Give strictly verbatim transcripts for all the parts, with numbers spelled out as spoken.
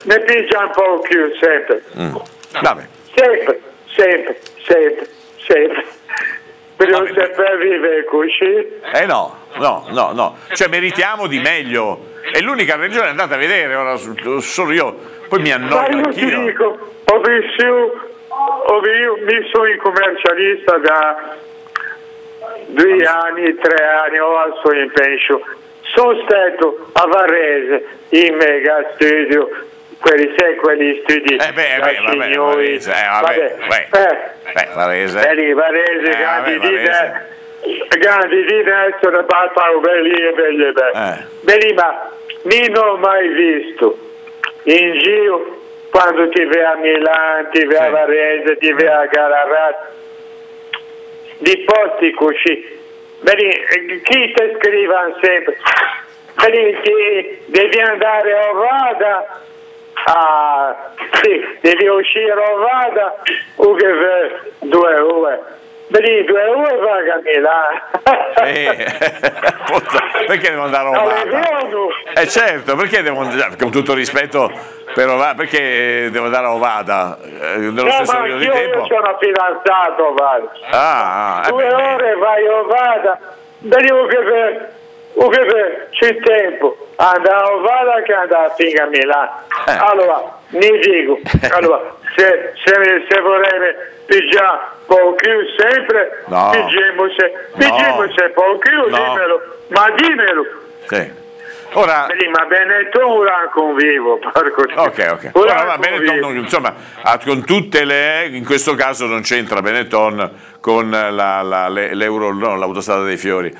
mi pigia un po' più sempre. Mm. Vabbè. Sempre, sempre, sempre, sempre. Però sempre vivere così. Eh no, no, no, no. Cioè meritiamo di meglio. E l'unica regione andate a vedere, ora solo io, poi mi annoio Ma io anch'io. ti dico, ho vissuto, ho io mi sono in commercialista da due anni, tre anni, ora sono in pensione. Sono stato a Varese, in mega studio, quelli, sai, quelli studi Eh beh, da beh, vabbè, signori. Varese, eh, vabbè, vabbè. beh, Eh, beh, Varese. eh, lì, Varese, Eh, grandi vabbè, di Varese. me, grandi di me, sono passato belli e belli e belli. Eh. Belli, ma mi non ho mai visto in giro quando ti vai a Milano, ti vai Sì. a Varese, ti vai a Gararat, di posti così. Vedi, chi ti scrivono sempre? Vedi, ti, devi andare a Ovada, ah, sì, devi uscire a Ovada, o che vai, due ore. Vedi, due ore vai a Milano. Eh, puttana, perché devo andare a Alle Ovada? Viono. Eh certo, perché devo andare, con tutto rispetto per Ovada, perché devo andare a Ovada? Eh, nello No, stesso ma periodo di io, tempo? io sono fidanzato a Ovada. Ah, ah, eh, Due beh, beh. ore vai a Ovada, vedi o che per, o che per, c'è tempo, andare a Ovada che andare a Finga a Milano. Eh. Allora, mi dico, allora, se, se, se vorrei pigiare un po' più sempre, No. pigiamo se, No. pigiamo se un po' più, No. dimmelo, ma dimmelo. Sì. Ora, Vedi, ma Benetton ora convivo, porco Dio. ok, ok. Ora Ora va Benetton, convivo. non- insomma, ah, con tutte le, in questo caso non c'entra Benetton con la, la, le- l'euro, no, l'autostrada dei fiori.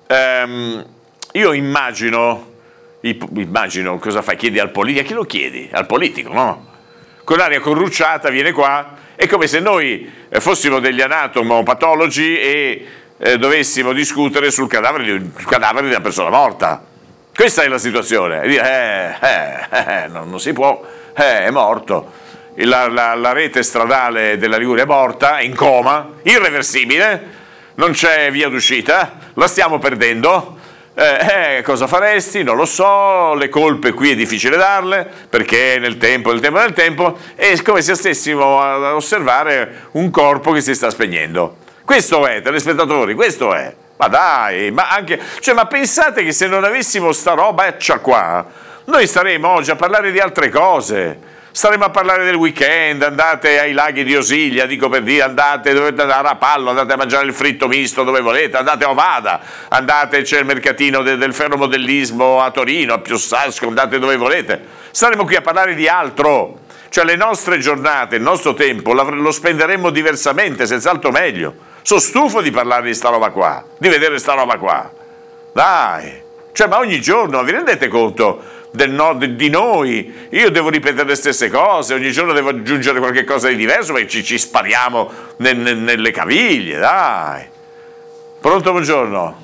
Ehm, io immagino, ip- immagino cosa fai? Chiedi al politico, a chi lo chiedi? Al politico, no? Con l'aria corrucciata viene qua, è come se noi eh, fossimo degli anatomopatologi e eh, dovessimo discutere sul cadavere di, un- sul cadavere di una persona morta. Questa è la situazione. E dire, eh, eh, eh, non, non si può, eh, è morto. La, la- la rete stradale della Liguria è morta, è in coma, irreversibile, non c'è via d'uscita, la stiamo perdendo. Eh, eh, cosa faresti? Non lo so, le colpe qui è difficile darle, perché nel tempo, nel tempo, nel tempo, è come se stessimo a osservare un corpo che si sta spegnendo. Questo è, telespettatori, questo è. Ma dai, ma anche, cioè, ma pensate che se non avessimo sta robaccia qua, noi staremo oggi a parlare di altre cose. Staremo a parlare del weekend, andate ai laghi di Osiglia, dico per dire, andate, dovete andare a Rapallo, andate a mangiare il fritto misto dove volete, andate a Ovada, andate, c'è il mercatino de, del ferromodellismo a Torino, a Piossasco, andate dove volete. Staremo qui a parlare di altro. Cioè le nostre giornate, il nostro tempo lo spenderemmo diversamente, senz'altro meglio. Sono stufo di parlare di sta roba qua, di vedere sta roba qua. Dai, cioè ma ogni giorno, vi rendete conto del no, di noi? Io devo ripetere le stesse cose, ogni giorno devo aggiungere qualche cosa di diverso, perché ci, ci spariamo nel, nel, nelle caviglie, dai. Pronto, buongiorno.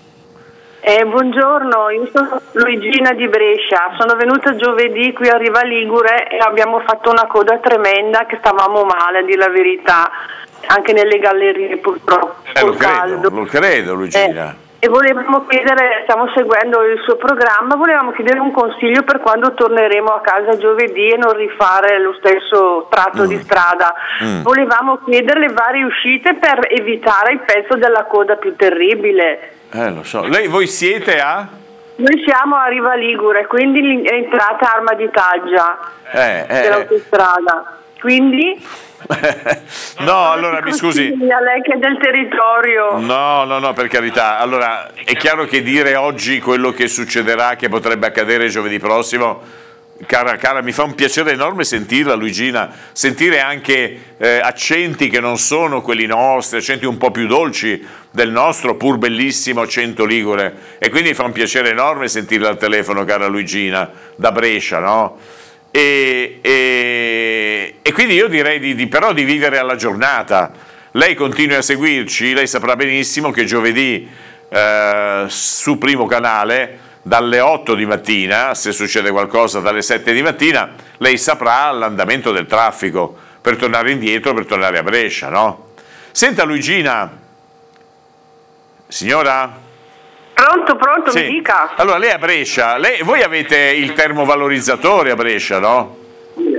Eh, buongiorno, io sono Luigina di Brescia, sono venuta giovedì qui a Riva Ligure e abbiamo fatto una coda tremenda che stavamo male, a dire la verità, anche nelle gallerie purtroppo, Eh, lo col caldo. credo, lo credo, Luigina. Eh, e volevamo chiedere, stiamo seguendo il suo programma, volevamo chiedere un consiglio per quando torneremo a casa giovedì e non rifare lo stesso tratto Mm. di strada. Mm. Volevamo chiedere le varie uscite per evitare il pezzo della coda più terribile. Eh, lo so. Lei, voi siete a? Noi siamo a Riva Ligure, quindi l'entrata a Arma di Taggia Eh, eh, dell'autostrada. Quindi no, allora mi scusi. a lei che è del territorio. No, no, no, per carità. Allora, è chiaro che dire oggi quello che succederà, che potrebbe accadere giovedì prossimo, cara, cara, mi fa un piacere enorme sentirla, Luigina, sentire anche eh, accenti che non sono quelli nostri, accenti un po' più dolci del nostro pur bellissimo accento ligure, e quindi mi fa un piacere enorme sentirla al telefono, cara Luigina, da Brescia, no? E, e, e quindi io direi di, di, però di vivere alla giornata. Lei continui a seguirci, lei saprà benissimo che giovedì eh, su Primo Canale dalle otto di mattina, se succede qualcosa dalle sette di mattina, lei saprà l'andamento del traffico per tornare indietro, per tornare a Brescia, no? Senta Luigina, signora? Pronto, pronto, Sì. mi dica. Allora, lei a Brescia, lei, voi avete il termovalorizzatore a Brescia, no?